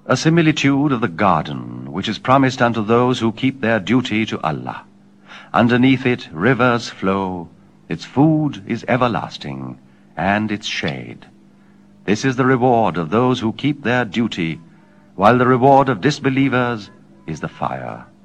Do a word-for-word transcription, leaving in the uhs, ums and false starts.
A similitude of the garden, which is promised unto those who keep their duty to Allah. Underneath it rivers flow, its food is everlasting, and its shade. This is the reward of those who keep their duty, while the reward of disbelievers is the fire.